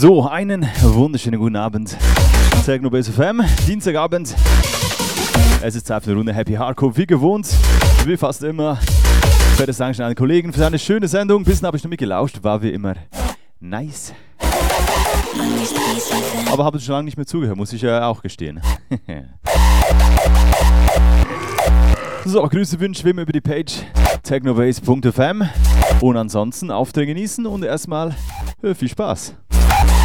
So, einen wunderschönen guten Abend. Techno Base FM, Dienstagabend. Es ist Zeit für eine Runde Happy Hardcore, wie gewohnt, wie fast immer. Fettes Dankeschön an den Kollegen für eine schöne Sendung. Ein bisschen habe ich noch mitgelauscht, war wie immer nice. Aber habe schon lange nicht mehr zugehört, muss ich ja auch gestehen. So, Grüße wünschen wir über die Page technobase.fm und ansonsten Auftritt genießen und erstmal viel Spaß.